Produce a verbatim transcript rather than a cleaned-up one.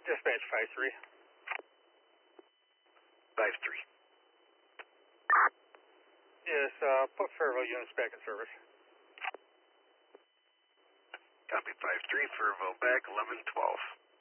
Dispatch five three. five three. Yes, uh, put Fairville units back in service. Copy five three, Fairville back, eleven twelve.